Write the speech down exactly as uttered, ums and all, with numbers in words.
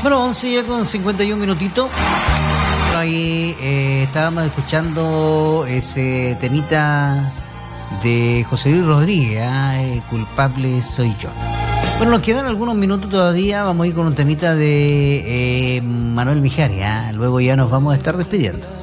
Bueno, once ya con cincuenta y un minutitos. Ahí eh, estábamos escuchando ese temita de José Luis Rodríguez, ¿eh? Culpable soy yo. Bueno, nos quedan algunos minutos todavía. Vamos a ir con un temita de eh, Manuel Mijares, ¿eh? Luego ya nos vamos a estar despidiendo.